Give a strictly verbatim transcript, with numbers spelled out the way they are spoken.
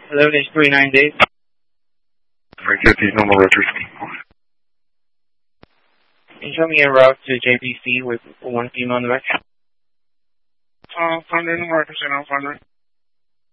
eleven H three nine days. three fifty, normal Rogers. Can you show me a route to J P C with one female on the back? Uh, find her, no more percent, I'll find her.